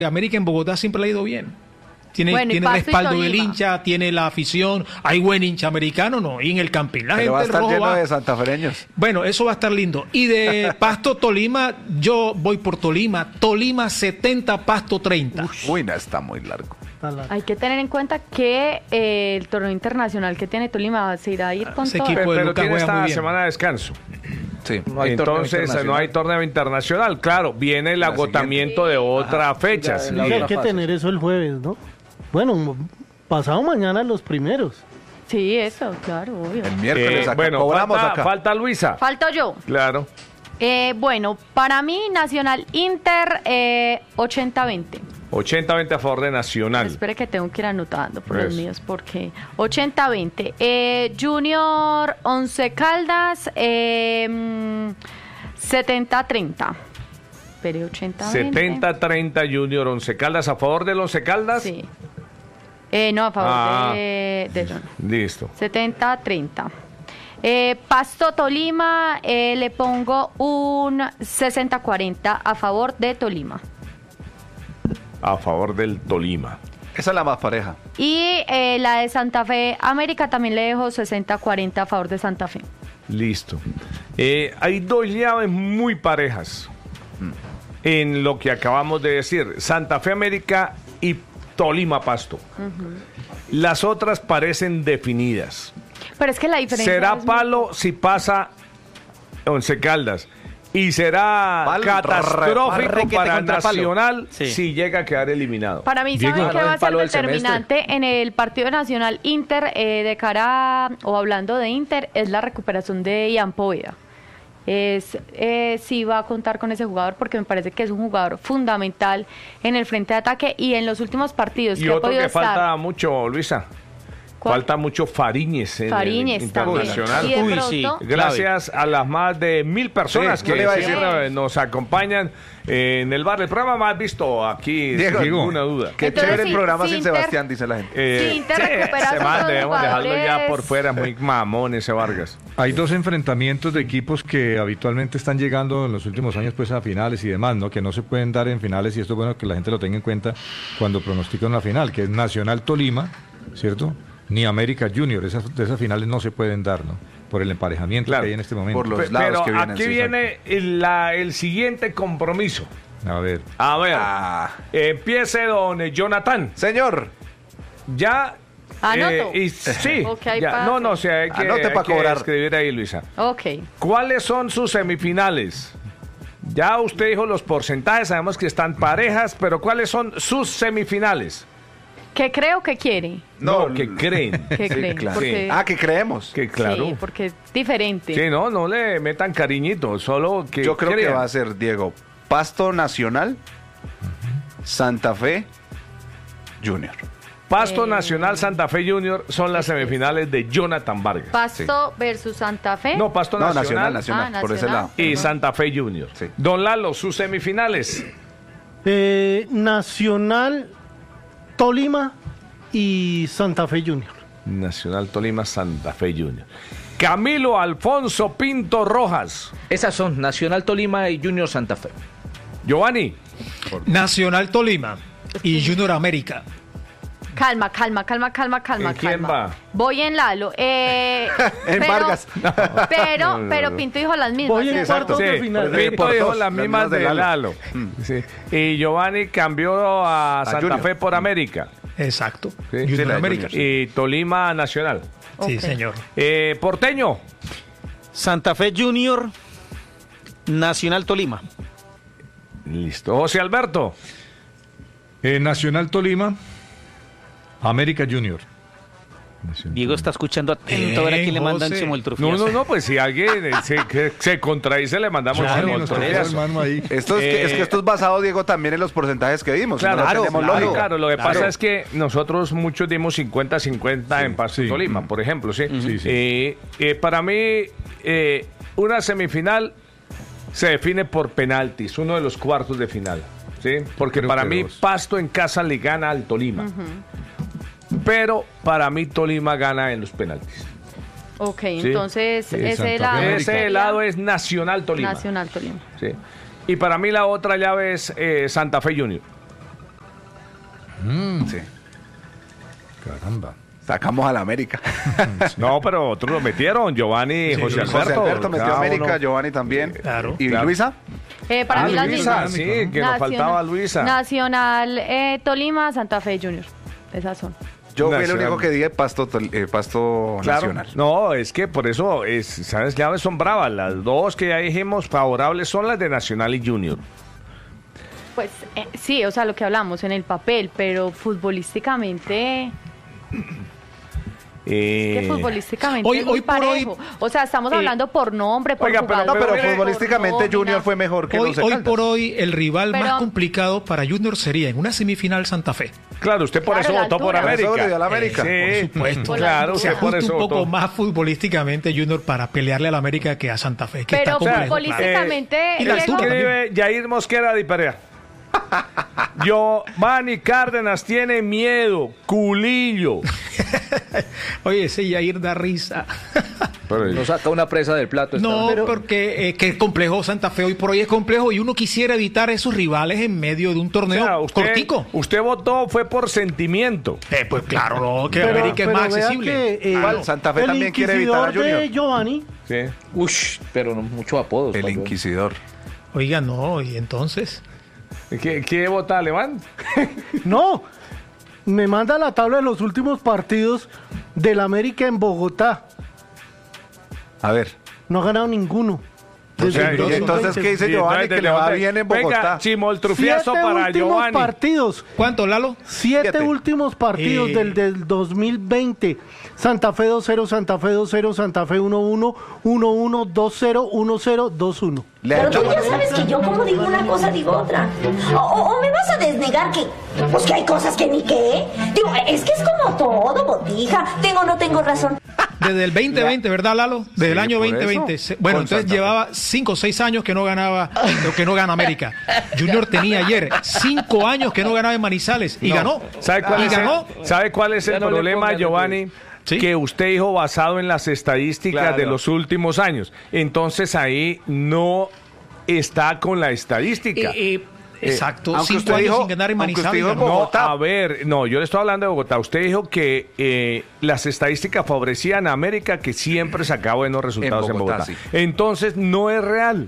América en Bogotá siempre le ha ido bien. Tiene Pasto respaldo y del Tolima. hincha, tiene la afición, hay buen hincha americano, ¿no? Y en el Campín la Pero va a gente estar rojo lleno va. de santafereños. Bueno, eso va a estar lindo. Y de Pasto Tolima, yo voy por Tolima. Tolima 70, Pasto 30. Uy, no, está muy largo. Hay que tener en cuenta que el torneo internacional que tiene Tolima se irá a ir con Ese todo. equipo de Pero Lucas tiene juega muy esta bien. semana de descanso. Sí. Entonces no hay torneo internacional. Claro, viene el agotamiento de otras fechas. Sí, hay que tener eso el jueves, ¿no? Bueno, pasado mañana los primeros. Sí, eso, claro, obvio. El miércoles acá. Bueno, Cobramos falta, acá. falta Luisa. Falto yo. Claro. Bueno, para mí, Nacional Inter 80-20. 80-20 a favor de Nacional. Espere que tengo que ir anotando por los Eso. míos porque 80-20. Junior 11 Caldas 70-30. Espere, 80-20. 70-30 Junior Once Caldas. ¿A favor del Once Caldas? Sí. No, a favor de John. Listo. 70-30. Pasto Tolima, le pongo un 60-40 a favor de Tolima. A favor del Tolima. Esa es la más pareja. Y la de Santa Fe América también le dejo 60-40 a favor de Santa Fe. Listo. Hay dos llaves muy parejas en lo que acabamos de decir. Santa Fe América y Tolima Pasto. Las otras parecen definidas. Pero es que la diferencia Será es palo si pasa Once Caldas. Y será Palo, catastrófico requete para contra palo. Nacional Sí. si llega a quedar eliminado. Para mí, ¿saben Diego, qué va a el ser palo del determinante en el partido nacional Inter de cara, o hablando de Inter, es la recuperación de Ian Poveda? Sí va a contar con ese jugador porque me parece que es un jugador fundamental en el frente de ataque y en los últimos partidos Y que ha otro podido que estar. falta mucho, Luisa. ¿Cuál? Falta mucho Fariñez en Fariñez el también. internacional. Y de Uy, pronto, sí. Gracias a las más de 1000 personas Sí, yo que le iba a siempre decir. nos acompañan en el bar. El programa más visto aquí, Diego, sin ninguna duda. Qué Entonces, chévere el sí, programa sí, sin Inter- Sebastián, dice la gente. Sí, Inter recupera ese a man todos los debemos dejarlo ya jugadores. por fuera, muy mamón ese Vargas. Hay dos enfrentamientos de equipos que habitualmente están llegando en los últimos años pues a finales y demás, ¿no? Que no se pueden dar en finales y esto es bueno que la gente lo tenga en cuenta cuando pronostican una final, que es Nacional Tolima, ¿cierto? Ni América Junior, de esas finales no se pueden dar, ¿no? Por el emparejamiento Claro. que hay en este momento. Por los Pe- lados Pero que vienen, aquí sí, viene el siguiente compromiso. A ver, A ver, Ah. empiece don Jonathan. Señor, Ya. ¿Anoto? Sí. Ok, ahí ya. pasa. No, o sea, hay que, Anote hay pa' que cobrar. escribir ahí, Luisa. Ok. ¿Cuáles son sus semifinales? Ya usted dijo los porcentajes, sabemos que están parejas, pero ¿cuáles son sus semifinales? ¿Qué creo que quiere? No, que creen. ¿Qué creen? claro. Porque, que creemos. Que claro. Sí, porque es diferente. Sí, no le metan cariñito, solo que Yo creo que crean. va a ser, Diego, Pasto Nacional, Santa Fe, Junior. Pasto Nacional Santa Fe Junior son las semifinales de Jonathan Vargas. Pasto versus Santa Fe. No, Pasto No, Nacional, Nacional, por ese Nacional. lado. y Santa Fe Junior. Sí. Don Lalo, sus semifinales. Nacional, Tolima y Santa Fe Junior. Nacional Tolima, Santa Fe Junior. Camilo Alfonso Pinto Rojas. Esas son Nacional Tolima y Junior Santa Fe. Giovanni. Nacional Tolima y Junior América. Calma. ¿En quién va? Voy en Lalo. Pero, Vargas. pero Pinto dijo las mismas. Voy en ¿cierto? cuartos de final. Pinto por dijo dos, las las mismas mismas de de Lalo. Lalo. Sí. Y Giovanni cambió a Santa Junior. Fe por América. Exacto. Sí. Junior Sí, la de América. Junior, Y Tolima Nacional. Sí, Ok. señor. Porteño. Santa Fe Junior, Nacional Tolima. Listo. José Alberto. Nacional Tolima, América Junior. Diego está escuchando atento a ver a quién le mandan José. como el trofeo. No, pues si alguien se contradice, le mandamos Claro, un nos montonazo. tocó, hermano, ahí. Esto es que esto es basado, Diego, también en los porcentajes que dimos. Claro, si no, no tenemos lógica. claro. Lo que pasa es que nosotros muchos dimos 50-50 en Pasto y sí. Tolima, por ejemplo, ¿sí? Sí, sí. Para mí, una semifinal se define por penaltis, uno de los cuartos de final, ¿sí? Porque Creo para que mí dos. Pasto en casa le gana al Tolima. Pero para mí Tolima gana en los penaltis. Ok, entonces Sí, ese Santa lado. Fe, Ese lado es Nacional Tolima. Nacional Tolima. ¿Sí? Y para mí la otra llave es Santa Fe Junior. Sí. Caramba. Sacamos a la América. No, pero otros lo metieron, Giovanni, Sí, José José Alberto. Alberto metió a cada América, uno. Giovanni también. Claro. ¿Y Claro. Luisa? Para mí las Luisa, mismas. sí, que nos faltaba Luisa. Nacional, Tolima, Santa Fe Junior. Esas son. Yo fui el Nacional. único que dije Pasto Claro. Nacional. No, es que por eso, ¿sabes? Llaves son bravas. Las dos que ya dijimos favorables son las de Nacional y Junior. Pues sí, o sea, lo que hablamos en el papel, pero futbolísticamente... que futbolísticamente hoy- es muy hoy por hoy- parejo. O sea, estamos hablando por nombre, por Oiga, pero- jugador, No, pero mire, futbolísticamente por nómina. Junior fue mejor que Hoy, Once hoy Caldas. por hoy el rival Pero- más complicado para Junior sería en una semifinal Santa Fe. Claro, usted por Claro, eso la votó por altura. Por eso América. le dio a la América. Sí, Por supuesto. Claro, Se usted por ajusta eso un poco votó. más futbolísticamente Junior para pelearle a la América que a Santa Fe. Que Pero está complejo, futbolísticamente, Y la Diego, altura. Escribe Yair Mosquera de Perea. Giovanni Cárdenas tiene miedo, culillo. Oye, ese Yair da risa. No saca una presa del plato. No, esta vez. porque que es complejo Santa Fe hoy por hoy es complejo y uno quisiera evitar esos rivales en medio de un O torneo sea, cortico. usted votó fue por sentimiento. Pues claro, no, que América es más vea accesible. que, Igual, Santa Fe el también quiere evitar a inquisidor de Junior. Giovanni, Sí. Ush, pero no muchos apodos. El patrón. Inquisidor. Oiga, no, y entonces. ¿Quiere votar Alemán? no, me manda la tabla de los últimos partidos del América en Bogotá. A ver. No ha ganado ninguno. Desde sea, el y 2020. entonces, ¿qué dice Giovanni? Que le va bien en Bogotá. Venga, chimoltrufiazo 7 para últimos Giovanni. partidos. ¿Cuánto, Lalo? 7 Siete. últimos partidos del 2020. Santa Fe 2-0, Santa Fe 2-0, Santa Fe 1-1, 1-1, 2-0, 1-0, 2-1. Le ha Pero hecho tú ya sabes que yo como digo una cosa digo otra. O me vas a desnegar que, pues que hay cosas que ni qué. Digo, es que es como todo, botija. Tengo o no tengo razón. Desde el 2020, ¿verdad, Lalo? Desde el año por 2020. eso. Bueno, Con entonces Santa Fe. llevaba 5 o 6 años que no ganaba, o que no gana América. Junior tenía ayer 5 años que no ganaba en Manizales y ganó. ¿Sabe cuál y es ganó. ¿Sabe cuál es Ya el no le problema, pongan Giovanni? Sí. Que usted dijo basado en las estadísticas Claro. de los últimos años. Entonces ahí no está con la estadística. Exacto, aunque 5 usted años dijo- sin ganar en aunque usted Manizales. dijo ganó. No, Bogotá. a ver, no, yo le estoy hablando de Bogotá. Usted dijo que las estadísticas favorecían a América, que siempre sacaba buenos resultados en Bogotá, Bogotá. sí. Entonces no es real.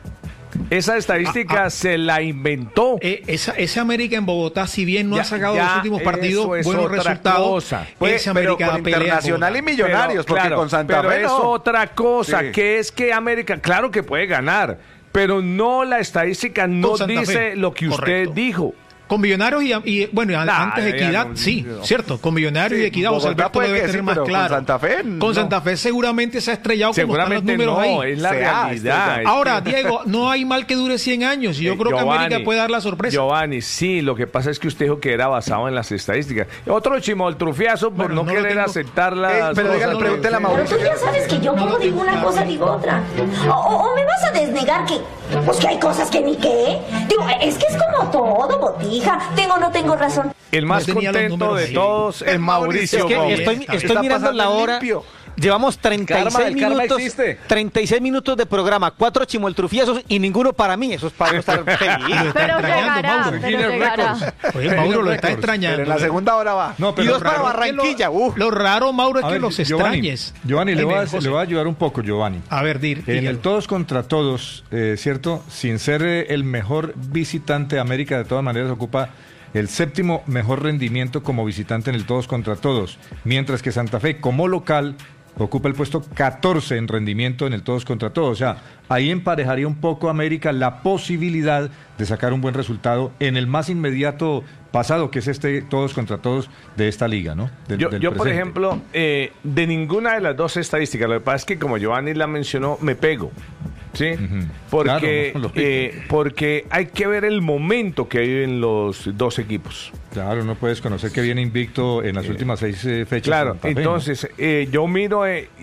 Esa estadística se la inventó. Ese América en Bogotá, si bien no Ya- ha sacado ya los últimos partidos eso es buenos otra resultados, cosa. Pues, ese pero América con pelea en Internacional y Bogotá. Millonarios, porque claro, con Santa pero Fe es no. otra cosa, Sí. que es que América, claro que puede ganar, pero no la estadística no Santa dice Fe. lo que usted Correcto. dijo. Con Millonarios bueno, Nah, antes ya Equidad, no, sí, no. cierto, con Millonarios Sí, y Equidad, José Bogotá Alberto puede debe que tener sí, más pero con claro. Santa Fe, Con no. Santa Fe seguramente se ha estrellado como están los Seguramente números no, ahí. es la Se ha realidad. estrellado. Ahora, Diego, no hay mal que dure 100 años y yo creo que América Giovanni, puede dar la sorpresa. Giovanni, sí, lo que pasa es que usted dijo que era basado en las estadísticas. Otro chimoltrufiazo por Bueno, no no lo querer tengo. aceptar las pero cosas. dígale, pregúntele a Pero Mauricio. tú ya sabes que yo como digo una cosa digo otra. O me vas a desnegar que, pues que hay cosas que ni qué. Digo, es que es como todo, botija. Tengo o no tengo razón. El más No tenía los contento números de ahí. todos es Mauricio Es que Gómez. estoy Está mirando pasando la en hora. limpio. Llevamos 36 Karma, el karma minutos. existe. 36 minutos de programa, 4 chimoltrufiazos y ninguno para mí. Eso es para no estar Lo feliz. está Pero extrañando, llegará, Mauro. pero llegará. Oye, Mauro lo está Pero extrañando. en la segunda hora va. No, Y pero dos para Barranquilla. Lo raro, Mauro, es A que ver, los Giovanni, extrañes. Giovanni, le Dime, voy a José. ayudar un poco, Giovanni. A ver, En dígalo. el todos contra todos, ¿cierto? Sin ser el mejor visitante, América de todas maneras ocupa el 7º mejor rendimiento como visitante en el todos contra todos, mientras que Santa Fe como local ocupa el puesto 14 en rendimiento en el todos contra todos. O sea, ahí emparejaría un poco América la posibilidad de sacar un buen resultado en el más inmediato pasado, que es este todos contra todos de esta liga, ¿no? Yo, Del por presente. ejemplo, de ninguna de las dos estadísticas, lo que pasa es que como Giovanni la mencionó, me pego. ¿Sí? Ujú. Porque, Claro, lógico. porque hay que ver el momento que viven los dos equipos. Claro, no puedes conocer que viene invicto en las últimas 6 fechas. Claro, Santa Fe, ¿no? entonces yo miro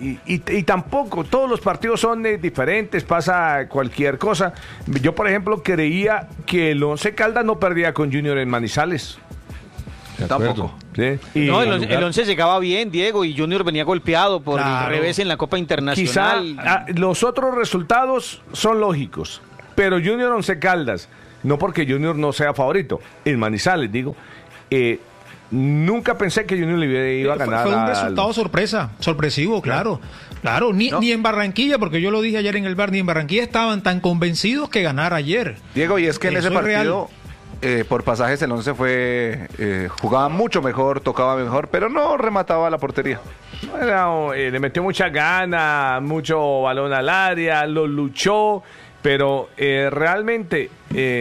y tampoco todos los partidos son diferentes, pasa cualquier cosa. Yo, por ejemplo, creía que el Once Caldas no perdía con Junior en Manizales. De acuerdo. Tampoco. ¿Sí? Y No, el 11 llegaba bien, Diego, y Junior venía golpeado por Claro. el revés en la Copa quizá Internacional. los otros resultados son lógicos, pero Junior Once Caldas, no porque Junior no sea favorito, en Manizales digo, nunca pensé que Junior le iba a ganar. Fue un resultado sorpresivo, claro. Claro, ni en Barranquilla, porque yo lo dije ayer en el bar, ni en Barranquilla estaban tan convencidos que ganar ayer. Diego, y es que en ese partido, por pasajes, el 11 jugaba mucho mejor, tocaba mejor, pero no remataba la portería. Bueno, le metió mucha gana, mucho balón al área, lo luchó, pero realmente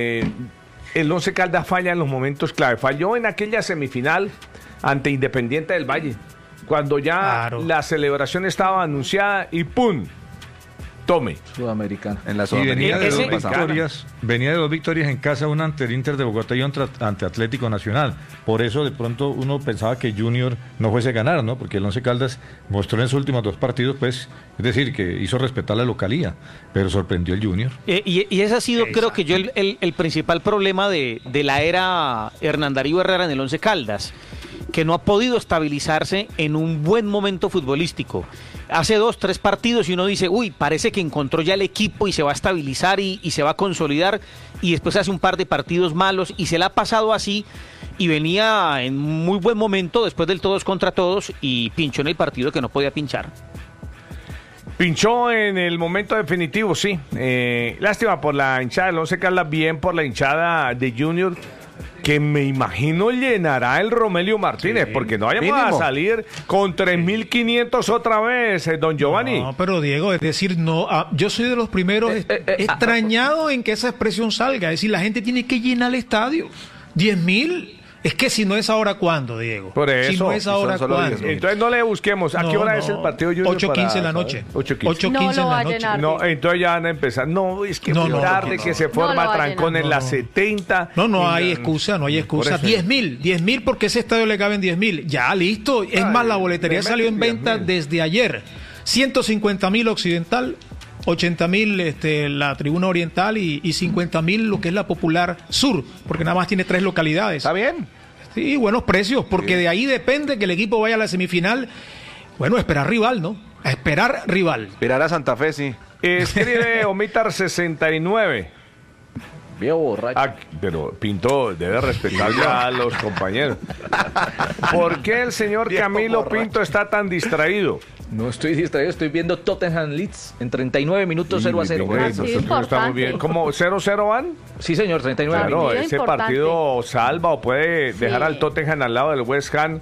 el Once Caldas falla en los momentos clave. Falló en aquella semifinal ante Independiente del Valle, cuando ya la celebración estaba anunciada y ¡pum! Tome. Sudamericana. En la Y venía Sudamericana. de dos victorias en casa, una ante el Inter de Bogotá y otra ante Atlético Nacional. Por eso de pronto uno pensaba que Junior no fuese a ganar, ¿no? Porque el Once Caldas mostró en sus últimos 2 partidos, pues, es decir, que hizo respetar la localía, pero sorprendió el Junior. Y ese ha sido, creo que yo, el principal problema de la era Hernán Darío Herrera en el Once Caldas, que no ha podido estabilizarse en un buen momento futbolístico. Hace 2, 3 partidos y uno dice, uy, parece que encontró ya el equipo y se va a estabilizar y se va a consolidar, y después hace un par de partidos malos y se le ha pasado así, y venía en muy buen momento después del todos contra todos y pinchó en el partido que no podía pinchar. Pinchó en el momento definitivo, sí. Lástima por la hinchada del Once Caldas, bien por la hinchada de Junior, que me imagino llenará el Romelio Martínez, porque no vayamos a salir con 3.500 otra vez, don Giovanni. No, pero Diego, es decir, no, yo soy de los primeros extrañados en que esa expresión salga. Es decir, la gente tiene que llenar el estadio. 10.000. Es que si no es ahora, ¿cuándo, Diego? Por eso. Si no es ahora, ¿cuándo? Entonces no le busquemos. ¿A qué hora es el partido Junior? 8:15 de la noche. 8:15 en la noche. No, entonces ya van a empezar. No, es que muy tarde, que se forma trancón en las 70. No hay excusa, no hay excusa. 10.000 porque ese estadio le caben 10.000. Ya, listo. Es más, la boletería salió en venta desde ayer. 150.000 Occidental, 80.000 la Tribuna Oriental y 50.000 lo que es la Popular Sur, porque nada más tiene 3 localidades. Está bien. Sí, buenos precios, porque de ahí depende que el equipo vaya a la semifinal. Bueno, esperar rival, ¿no? A esperar rival. Esperar a Santa Fe, sí. Escribe Omitar 69. Viejo borracho. Pero Pinto debe respetar ya a los compañeros. ¿Por qué el señor Camilo Pinto está tan distraído? No estoy distraído, estoy viendo Tottenham Leeds en 39 minutos 0-0. Nosotros estamos bien. ¿Cómo 0-0 van? Sí, señor, 39 Claro, minutos. ese partido salva o puede dejar al Tottenham al lado del West Ham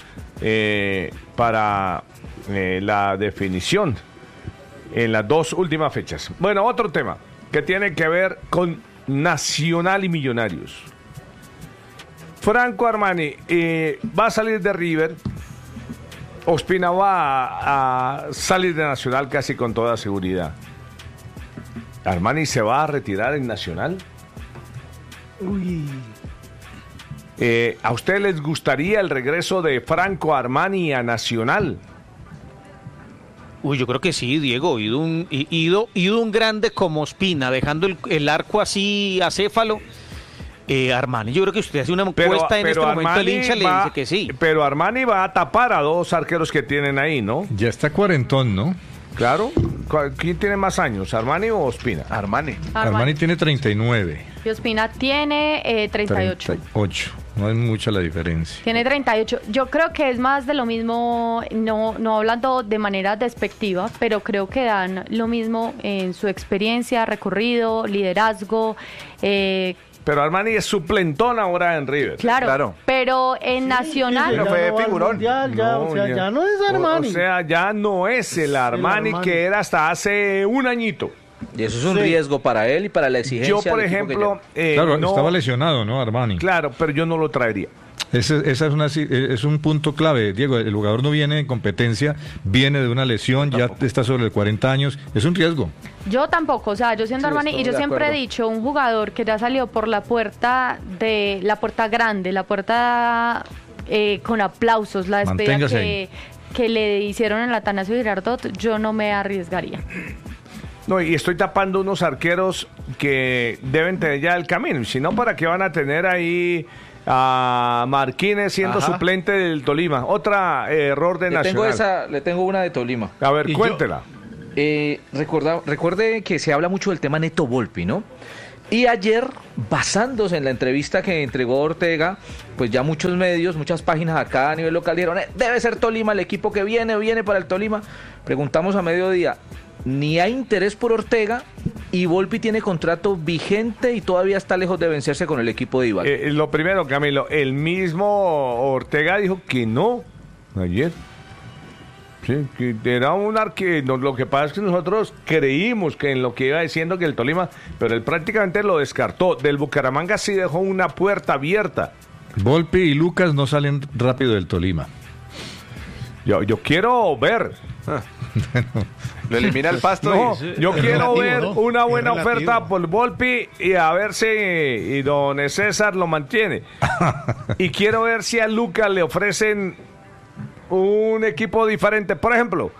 para la definición en las 2 últimas fechas. Bueno, otro tema que tiene que ver con Nacional y Millonarios. Franco Armani va a salir de River. Ospina va a salir de Nacional casi con toda seguridad. ¿Armani se va a retirar en Nacional? Uy. ¿A ustedes les gustaría el regreso de Franco Armani a Nacional? Uy, yo creo que sí, Diego. Ido un grande como Ospina, dejando el arco así acéfalo. Armani, yo creo que usted hace una encuesta en este momento, el hincha le dice que sí. Pero Armani va a tapar a 2 arqueros que tienen ahí, ¿no? Ya está cuarentón, ¿no? Claro. ¿Quién tiene más años, Armani o Ospina? Armani tiene 39. Y Ospina tiene 38. 38. No es mucha la diferencia. Tiene 38. Yo creo que es más de lo mismo, no hablando de manera despectiva, pero creo que dan lo mismo en su experiencia, recorrido, liderazgo. Pero Armani es suplentón ahora en River. Claro. Pero en Nacional... Ya fue no va al figurón. Mundial, ya no es Armani. O sea, ya no es el Armani que era hasta hace un añito. Y eso es un riesgo para él y para la exigencia. Yo, por ejemplo... claro, estaba lesionado, ¿no, Armani? Claro, pero yo no lo traería. Esa es un punto clave, Diego. El jugador no viene en competencia, viene de una lesión, ya está sobre los 40 años. Es un riesgo. Yo tampoco, o sea, yo siendo Armani, y yo siempre he dicho, un jugador que ya salió por la puerta grande, la puerta con aplausos, la despedida que le hicieron en la Atanasio Girardot, yo no me arriesgaría. No, y estoy tapando unos arqueros que deben tener ya el camino, si no, ¿para qué van a tener ahí a Marquínez siendo suplente del Tolima? Otra error de Nacional. Le tengo una de Tolima. A ver, cuéntela. Recuerde que se habla mucho del tema Neto Volpi, ¿no? Y ayer, basándose en la entrevista que entregó Ortega, pues ya muchos medios, muchas páginas acá a nivel local dijeron, debe ser Tolima el equipo que viene para el Tolima. Preguntamos a mediodía, ni hay interés por Ortega y Volpi tiene contrato vigente y todavía está lejos de vencerse con el equipo de Iván. Lo primero, Camilo, el mismo Ortega dijo que no ayer. Sí, que era un arquero. Lo que pasa es que nosotros creímos que en lo que iba diciendo que el Tolima, pero él prácticamente lo descartó. Del Bucaramanga sí dejó una puerta abierta. Volpi y Lucas no salen rápido del Tolima. Yo quiero ver. Lo elimina el Pasto. No, yo quiero ver una buena oferta por Volpi y a ver si don César lo mantiene. Y quiero ver si a Lucas le ofrecen un equipo diferente, por ejemplo,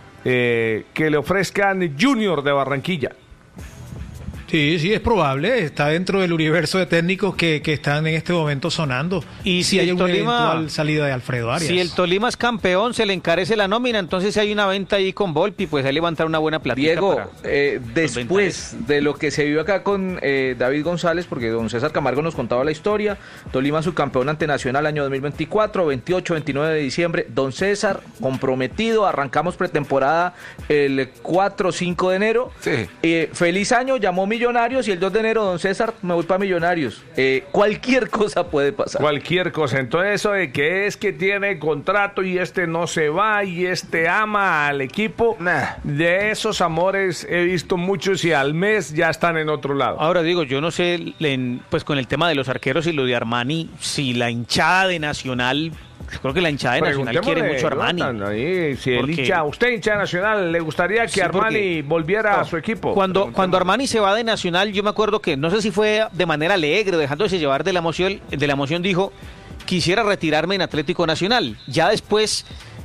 que le ofrezcan Junior de Barranquilla. Sí, es probable, está dentro del universo de técnicos que están en este momento sonando. Y si hay una eventual salida de Alfredo Arias. Si el Tolima es campeón, se le encarece la nómina, entonces si hay una venta ahí con Volpi, pues ahí levantar una buena platita. Diego, después de lo que se vivió acá con David González, porque don César Camargo nos contaba la historia, Tolima subcampeón ante Nacional año 2024, 28, 29 de diciembre, don César comprometido, arrancamos pretemporada el 4, 5 de enero, sí. Feliz año, llamó Millonarios y el 2 de enero, don César, me voy para Millonarios. Cualquier cosa puede pasar. Cualquier cosa. Entonces eso de que es que tiene contrato y este no se va y este ama al equipo, de esos amores he visto muchos y al mes ya están en otro lado. Ahora digo, yo no sé, pues con el tema de los arqueros y lo de Armani, si la hinchada de Nacional... Yo creo que la hinchada de Nacional quiere mucho a Armani. Si usted hincha de Nacional, ¿le gustaría que Armani volviera a su equipo? Cuando Armani se va de Nacional, yo me acuerdo que, no sé si fue de manera alegre, dejándose llevar de la emoción, dijo, quisiera retirarme en Atlético Nacional. Ya después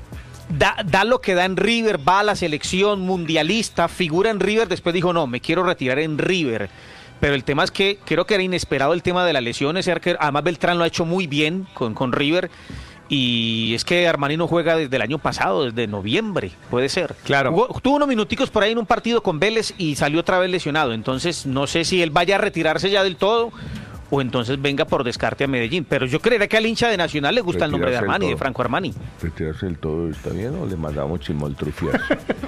da lo que da en River, va a la selección mundialista, figura en River, después dijo, no, me quiero retirar en River. Pero el tema es que creo que era inesperado el tema de las lesiones, además Beltrán lo ha hecho muy bien con River. Y es que Armani no juega desde el año pasado, desde noviembre, puede ser. Claro. Tuvo unos minuticos por ahí en un partido con Vélez y salió otra vez lesionado. Entonces no sé si él vaya a retirarse ya del todo o entonces venga por descarte a Medellín. Pero yo creería que al hincha de Nacional le gusta el nombre de Armani, de Franco Armani. ¿Retirarse del todo está bien o le mandamos chimoltrufias?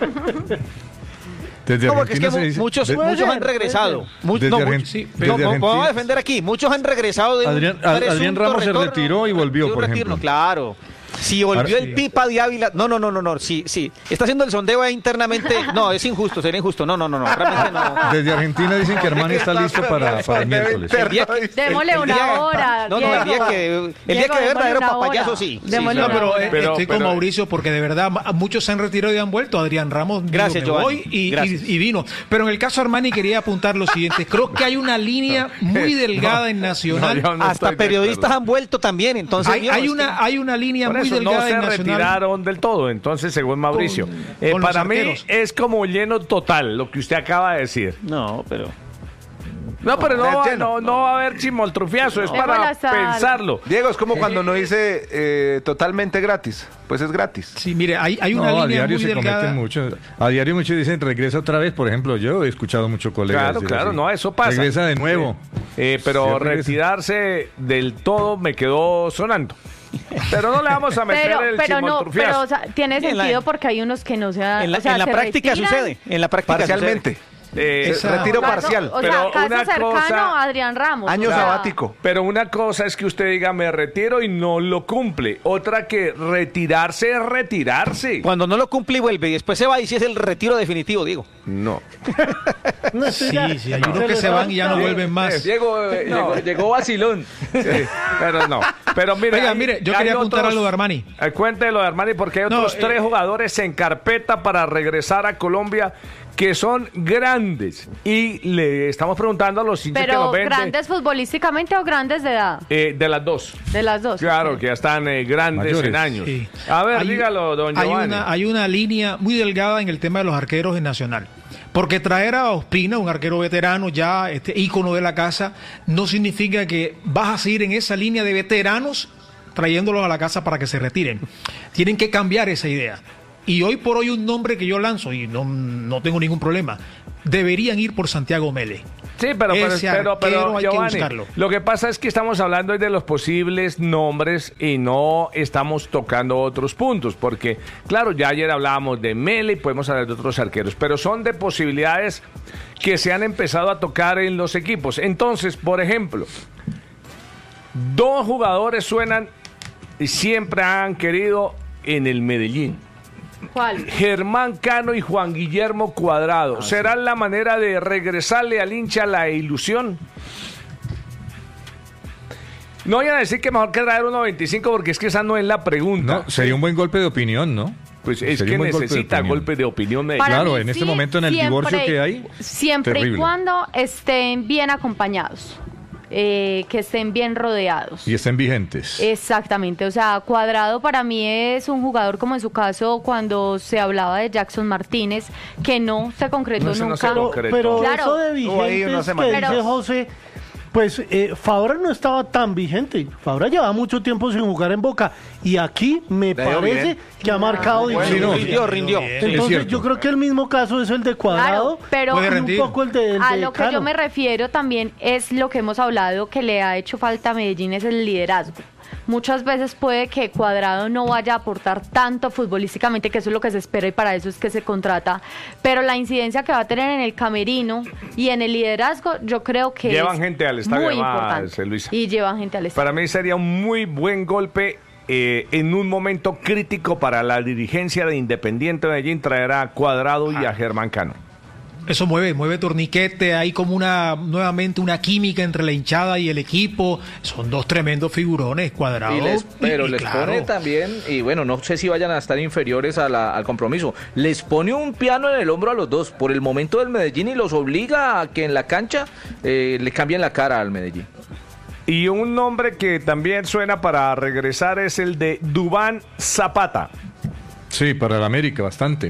No, porque es que muchos han regresado. Vamos a defender aquí. Muchos han regresado de Adrián Ramos se retiró y volvió, por ejemplo. Claro. Si volvió el Pipa de Ávila. No. Sí. Está haciendo el sondeo ahí internamente. No, es injusto, sería injusto. No. Realmente no. Desde Argentina dicen que Armani está listo para el miércoles. Démosle una hora. El día que de verdadero papayazo, sí. Pero estoy con Mauricio porque de verdad muchos se han retirado y han vuelto. Adrián Ramos hoy y vino. Pero en el caso Armani quería apuntar lo siguiente. Creo que hay una línea muy delgada en Nacional. Hasta periodistas han vuelto también. Entonces hay una línea muy no se retiraron del todo, entonces según Mauricio para mí es como lleno total lo que usted acaba de decir. No va a haber chimoltrufiazo, es para pensarlo. Diego, es como cuando no dice totalmente gratis, pues es gratis. Sí, mire, hay una línea muy delgada. A diario muchos dicen regresa otra vez, por ejemplo, yo he escuchado muchos colegas. Claro, no, eso pasa. Regresa de nuevo. Pero retirarse del todo me quedó sonando. Pero no le vamos a meter el chimoltrufiazo. Pero o sea, tiene sentido porque hay unos que no se dan. En la práctica sucede. En la práctica parcialmente. Retiro parcial. O sea, caso cercano a Adrián Ramos. Año sabático. Pero una cosa es que usted diga me retiro y no lo cumple. Otra que retirarse es retirarse. Cuando no lo cumple y vuelve y después se va y si es el retiro definitivo, digo. No. Sí, hay unos que se van y ya no vuelven más. Llegó vacilón. Sí, pero no. Pero mire, yo quería apuntar algo de Armani. Cuente lo de Armani porque hay otros 3 jugadores en carpeta para regresar a Colombia que son grandes y le estamos preguntando a los hinchas que nos ven. ¿Pero grandes futbolísticamente o grandes de edad? De las dos. De las dos. Claro, que ya están grandes mayores en años. Sí. A ver, dígalo, don Giovanni. Hay una línea muy delgada en el tema de los arqueros en Nacional. Porque traer a Ospina, un arquero veterano, ya ícono de la casa, no significa que vas a seguir en esa línea de veteranos trayéndolos a la casa para que se retiren. Tienen que cambiar esa idea. y hoy por hoy un nombre que yo lanzo, y no tengo ningún problema, deberían ir por Santiago Mele. Sí, pero Giovanni, lo que pasa es que estamos hablando hoy de los posibles nombres y no estamos tocando otros puntos, porque claro, ya ayer hablábamos de Mele y podemos hablar de otros arqueros, pero son de posibilidades que se han empezado a tocar en los equipos. Entonces, por ejemplo, 2 jugadores suenan y siempre han querido en el Medellín. ¿Cuál? Germán Cano y Juan Guillermo Cuadrado. ¿Será la manera de regresarle al hincha la ilusión? No vayan a decir que mejor que traer 1.25 porque es que esa no es la pregunta. No, sería un buen golpe de opinión, ¿no? Pues es que necesita golpe de opinión. Claro, en este momento en el divorcio que hay. Siempre terrible. Y cuando estén bien acompañados. Que estén bien rodeados. Y estén vigentes. Exactamente, o sea, Cuadrado para mí es un jugador como en su caso cuando se hablaba de Jackson Martínez, que no se concretó nunca. Pero claro, eso de vigentes que dice José, pues Fabra no estaba tan vigente. Fabra lleva mucho tiempo sin jugar en Boca y aquí me parece que ha marcado diferencia. Rindió. Entonces yo creo que el mismo caso es el de Cuadrado, pero un poco el de a lo que Cano. yo me refiero también es lo que hemos hablado que le ha hecho falta a Medellín, es el liderazgo. Muchas veces puede que Cuadrado no vaya a aportar tanto futbolísticamente, que eso es lo que se espera y para eso es que se contrata, pero la incidencia que va a tener en el camerino y en el liderazgo, yo creo que llevan gente al estadio, muy importante. Luisa. Y llevan gente al estadio. Para mí sería un muy buen golpe en un momento crítico para la dirigencia de Independiente Medellín, traer a Cuadrado y a Germán Cano. Eso mueve torniquete, hay como nuevamente una química entre la hinchada y el equipo. Son 2 tremendos figurones, Cuadrado. Pero les pone también, y bueno, no sé si vayan a estar inferiores al compromiso, les pone un piano en el hombro a los dos por el momento del Medellín y los obliga a que en la cancha le cambien la cara al Medellín. Y un nombre que también suena para regresar es el de Duván Zapata. Sí, para el América, bastante.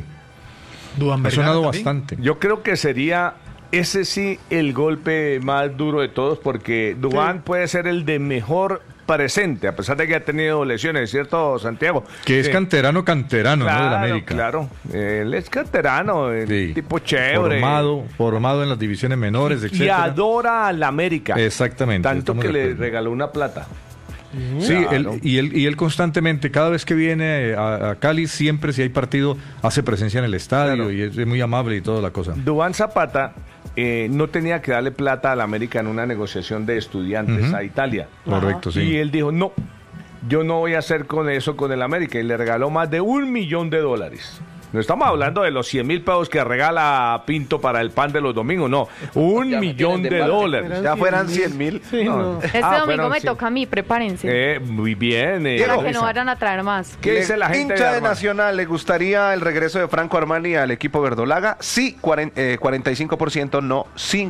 Ha sonado bastante. Yo creo que sería ese sí el golpe más duro de todos, porque Duván puede ser el de mejor presente, a pesar de que ha tenido lesiones, ¿cierto, Santiago? Que es canterano, claro, ¿no? Del América. Claro, él es canterano, tipo chévere. Formado en las divisiones menores, etc. Y adora al América. Exactamente. Tanto que le regaló una plata. Sí, claro. él constantemente, cada vez que viene a Cali, siempre si hay partido, hace presencia en el estadio, y es muy amable y toda la cosa. Duván Zapata no tenía que darle plata al América en una negociación de estudiantes a Italia. Correcto, sí. Y él dijo, no, yo no voy a hacer con eso con el América, y le regaló más de $1 millón. No estamos hablando de los 100,000 pesos que regala Pinto para el pan de los domingos, no. $1 millón. Ya fueran 100,000. Sí, no. Este domingo me toca a mí, prepárense. Muy bien. Para que no vayan a traer más. ¿Qué dice la gente? Hincha de Nacional, ¿le gustaría el regreso de Franco Armani al equipo verdolaga? Sí, 45%, no,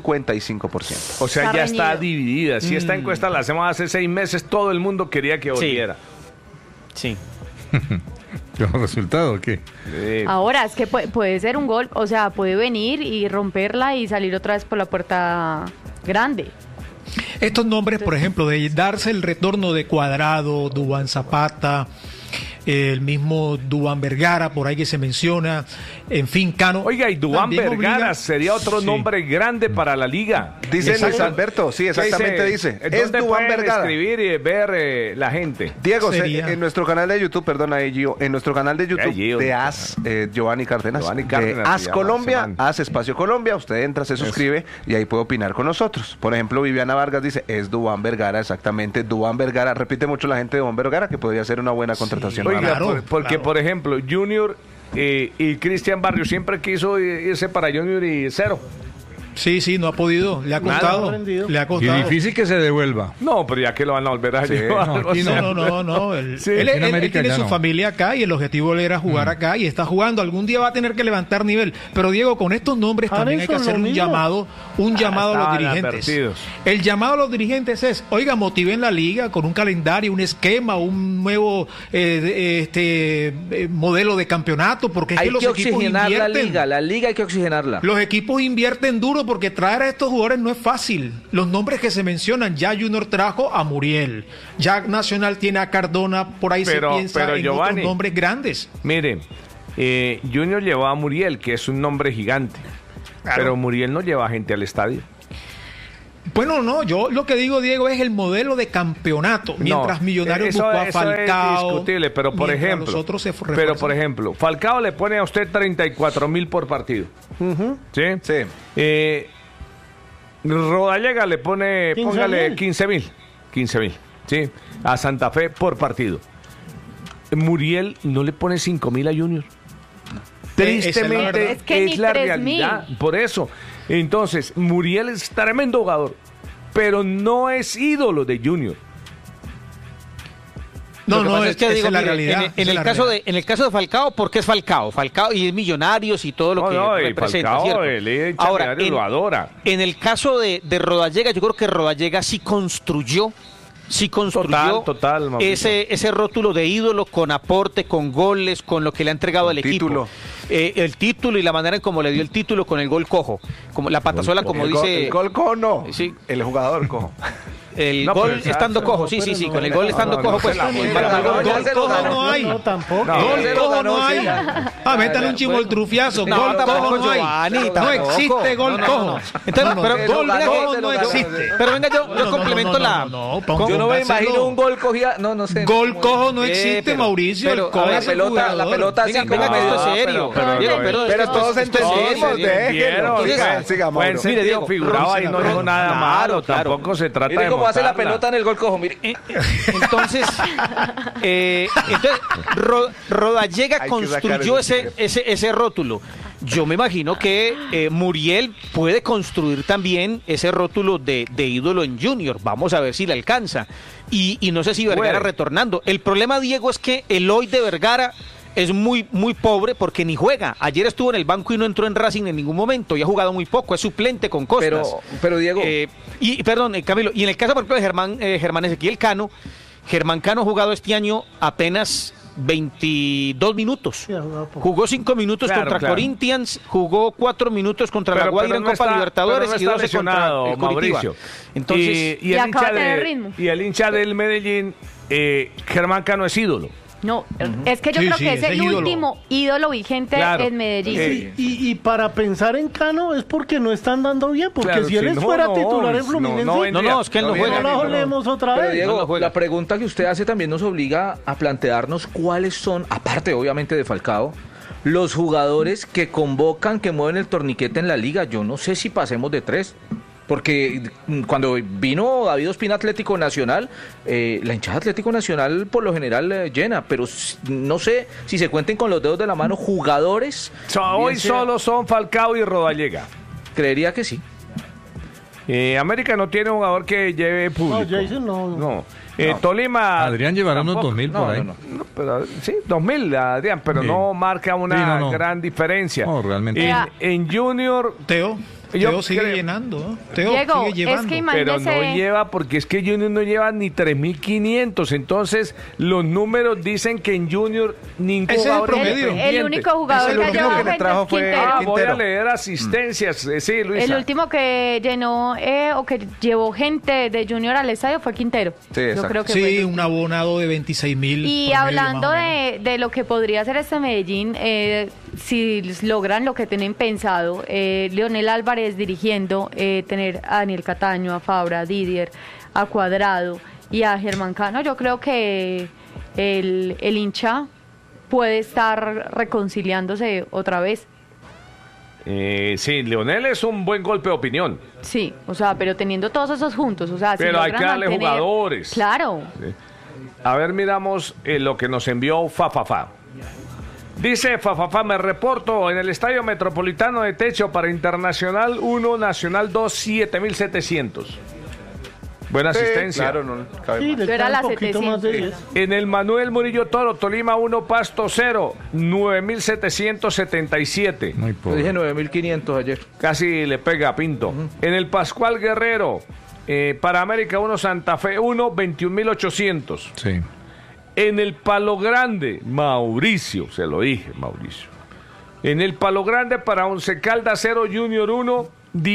55%. O sea, ya está dividida. Si esta encuesta la hacemos hace 6 meses, todo el mundo quería que volviera. Sí. ¿El resultado o qué? Ahora, es que puede ser un gol, o sea, puede venir y romperla y salir otra vez por la puerta grande. Estos nombres, por ejemplo, de darse el retorno de Cuadrado, Duván Zapata, el mismo Duván Vergara, por ahí que se menciona, en fin, Cano. Oiga, y Duván Vergara sería otro nombre grande para la liga. Dice Luis Alberto, sí, exactamente dice. Es Duván Vergara. Escribir y ver la gente. Diego, en nuestro canal de YouTube, perdona, en nuestro canal de YouTube de AS, Giovanni Cárdenas, de AS Colombia, AS Espacio Colombia, usted entra, se suscribe y ahí puede opinar con nosotros. Por ejemplo, Viviana Vargas dice, es Duván Vergara, exactamente, Duván Vergara, repite mucho la gente de Duván Vergara, que podría ser una buena contratación. Oiga, porque por ejemplo, Junior y Cristian Barrios siempre quiso irse para Junior y cero. Sí, no ha podido, le ha costado. Y difícil que se devuelva. No, pero ya que lo van a volver a llevar. No. Él tiene su familia acá y el objetivo era jugar acá y está jugando. Algún día va a tener que levantar nivel. Pero Diego, con estos nombres también hay que hacer un llamado a los dirigentes. El llamado a los dirigentes es, oiga, motiven la liga con un calendario, un esquema, un nuevo modelo de campeonato, porque es que los equipos invierten. La liga hay que oxigenarla. Los equipos invierten duro porque traer a estos jugadores no es fácil. Los nombres que se mencionan, ya Junior trajo a Muriel, ya Nacional tiene a Cardona, por ahí se piensa en Giovanni, otros nombres grandes. Miren, Junior llevaba a Muriel, que es un nombre gigante. Claro. Pero Muriel no lleva gente al estadio. Bueno, no, yo lo que digo, Diego, es el modelo de campeonato. Mientras Millonarios buscó a Falcao. Es discutible, pero por ejemplo, Falcao le pone a usted 34,000 por partido. ¿Sí? Sí. Rodallega le pone, póngale 15,000. 15,000, ¿sí? A Santa Fe por partido. Muriel no le pone 5,000 a Junior. Tristemente es la realidad. Por eso. Entonces, Muriel es tremendo jugador, pero no es ídolo de Junior. No, es que digo, la realidad. En el caso de Falcao, porque es Falcao y es Millonarios y todo lo que representa. Falcao, ahora, lo adora. En el caso de Rodallega, yo creo que Rodallega sí construyó ese rótulo de ídolo con aporte, con goles, con lo que le ha entregado al equipo. El título y la manera en cómo le dio el título con el gol cojo, como la patasola, como dice. El gol cojo no, sí. El jugador cojo. El gol estando cojo, sí, con el gol estando cojo, pues. Gol cojo no hay. No, tampoco. Gol cojo no hay. Métale un chimoltrufiazo. Gol cojo no hay. No existe gol cojo. Entonces, gol cojo no existe. Pero venga, yo complemento la. Yo no me imagino un gol cogía. No sé. Gol cojo no existe, Mauricio. La pelota así como medio serio. Pero todos entendimos. Sigamos. Mire, Diego, figuraba y no dijo nada malo. Tampoco se trata de hace la pelota en el gol cojo, mire. Entonces Rodallega construyó ese rótulo. Yo me imagino que Muriel puede construir también ese rótulo de ídolo en Junior. Vamos a ver si le alcanza. Y no sé si Vergara retornando. El problema, Diego, es que el hoy de Vergara es muy, muy pobre porque ni juega. Ayer estuvo en el banco y no entró en Racing en ningún momento y ha jugado muy poco. Es suplente con Costas. Pero Diego. Camilo, y en el caso, por ejemplo, de Germán Ezequiel Cano, Germán Cano ha jugado este año apenas 22 minutos. Jugó 5 minutos contra Corinthians, jugó 4 minutos contra La Guaira en Copa Libertadores y 12 contra el Coritiba. Entonces, y el hincha del Medellín, Germán Cano es ídolo. No, es que yo creo que es el último ídolo vigente en Medellín. Y para pensar en Cano es porque no están dando bien, porque si él fuera titular en Fluminense, es que él no juega. No hablemos otra vez. Pero Diego, la pregunta que usted hace también nos obliga a plantearnos cuáles son, aparte obviamente de Falcao, los jugadores que convocan, que mueven el torniquete en la liga. Yo no sé si pasemos de 3. Porque cuando vino David Ospina Atlético Nacional, la hinchada Atlético Nacional por lo general llena, pero no sé si se cuenten con los dedos de la mano jugadores. Hoy solo son Falcao y Rodallega. Creería que sí. América no tiene un jugador que lleve público. No, Jason no. Tolima. Adrián llevará unos 2,000 por ahí. Pero, sí, 2,000, Adrián, pero no marca una gran diferencia. No, realmente. En Junior. Teo sigue llenando, ¿no? Diego, sigue llevando. Es que imagínese... Pero no lleva, porque es que Junior no lleva ni 3,500. Entonces, los números dicen que en Junior ningún jugador es el promedio. El único jugador que llevó gente es Quintero. Voy a leer asistencias. Sí, Luisa. El último que llenó o que llevó gente de Junior al estadio fue Quintero. Sí, yo creo que fue un abonado de 26,000. Y hablando de lo que podría hacer este Medellín, si logran lo que tienen pensado, Leonel Álvarez dirigiendo, tener a Daniel Cataño, a Fabra, a Didier, a Cuadrado y a Germán Cano, yo creo que el hincha puede estar reconciliándose otra vez. Sí, Leonel es un buen golpe de opinión. Sí, o sea, pero teniendo todos esos juntos, o sea, pero si hay que darle jugadores. Claro. Sí. A ver, miramos lo que nos envió Fafafa. Dice Fafafa, me reporto en el Estadio Metropolitano de Techo para Internacional 1, Nacional 2, 7,700. Buena asistencia. Claro, no cabe más. Yo era la 700. En el Manuel Murillo Toro, Tolima 1, Pasto 0, 9,777. Muy poco. Yo dije 9,500 ayer. Casi le pega a Pinto. En el Pascual Guerrero, para América 1, Santa Fe 1, 21,800. Sí. En el Palo Grande, Mauricio, se lo dije, Mauricio. En el Palo Grande para Once Caldas 0, Junior 1,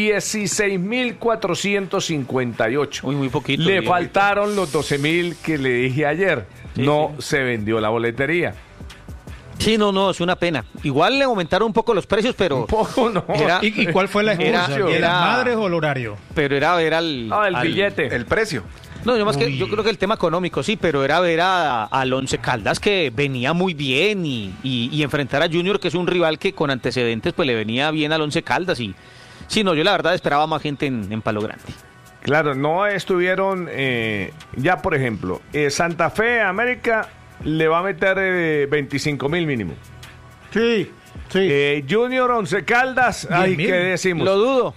16,458. Muy poquito. Le faltaron los 12,000 que le dije ayer. No se vendió la boletería. Sí, no, es una pena. Igual le aumentaron un poco los precios, pero... Un poco, no. ¿Y cuál fue la excusa? ¿Era madres o el horario? Pero era el billete. El precio. No, yo creo que el tema económico sí, pero era ver al Once Caldas, que venía muy bien, y enfrentar a Junior, que es un rival que con antecedentes pues le venía bien al Once Caldas. Y sí, no, yo la verdad esperaba más gente en Palo Grande. Claro, no estuvieron ya, por ejemplo, Santa Fe América le va a meter 25,000 mínimo. Sí. Junior, Once Caldas, ay, ¿qué decimos? Lo dudo.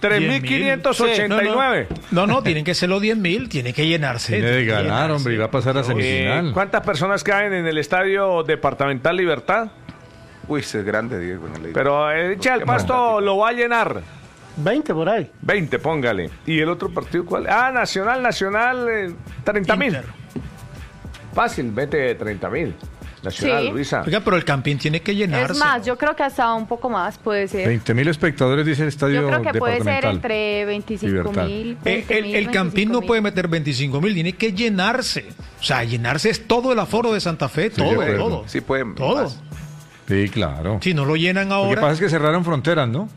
3,589. No, tienen que ser los 10,000, tiene que llenarse. Tiene que ganar, hombre, y va a pasar a semifinal. ¿Cuántas personas caen en el estadio Departamental Libertad? Uy, es grande, Diego. Pero echa el Pasto lo va a llenar. 20 por ahí. 20, póngale. ¿Y el otro partido cuál? Nacional, 30,000. Fácil, vete 30,000. Nacional, sí. Luisa. Oiga, pero el Campín tiene que llenarse. Es más, yo creo que hasta un poco más puede ser. 20,000 espectadores, dice el estadio departamental. Yo creo que puede ser entre 25,000. El Campín no puede meter 25,000, tiene que llenarse. O sea, llenarse es todo el aforo de Santa Fe, todo. Sí, pueden. Todo. Más. Sí, claro. Si no lo llenan ahora. Lo que pasa es que cerraron fronteras, ¿no?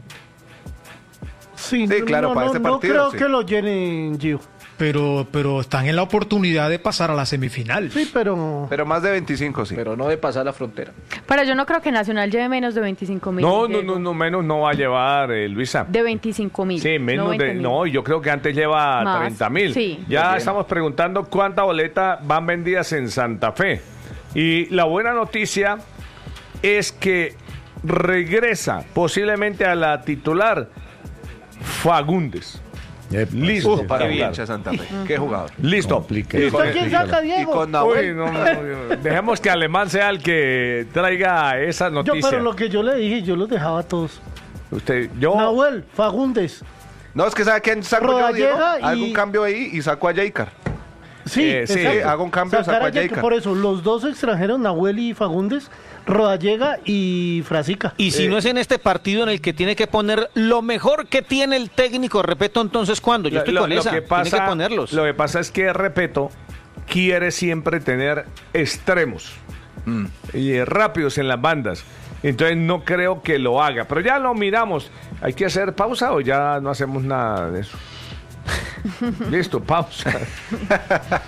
Sí, claro, para este partido. No creo que lo llenen, Gio. Pero están en la oportunidad de pasar a la semifinal. Sí, pero más de 25, sí. Pero no de pasar la frontera. Pero yo no creo que Nacional lleve menos de 25,000. No, menos no va a llevar, Luisa. De 25,000. Sí, menos no, yo creo que antes lleva 30,000. Sí. Ya estamos preguntando cuántas boletas van vendidas en Santa Fe. Y la buena noticia es que regresa posiblemente a la titular Fagundes. Listo para jugar. Santa Fe. ¿Qué jugador? Listo. ¿Quién saca, Diego? Y con Nahuel. Dejemos que Alemán sea el que traiga esa noticia. Pero lo que yo le dije, yo los dejaba a todos. Yo. Nahuel, Fagundes. No, es que ¿sabe quién saco yo, Diego? Algún cambio ahí y saco a Jaicar. Sí, hago un cambio, saco a Jaicar. Por eso, los dos extranjeros, Nahuel y Fagundes, Rodallega y Frasica. Y si no es en este partido en el que tiene que poner lo mejor que tiene el técnico, Repeto, entonces ¿cuándo? Yo estoy con esa, tiene que ponerlos. Lo que pasa es que Repeto quiere siempre tener extremos y rápidos en las bandas. Entonces no creo que lo haga, pero ya lo miramos. ¿Hay que hacer pausa o ya no hacemos nada de eso? Listo, pausa.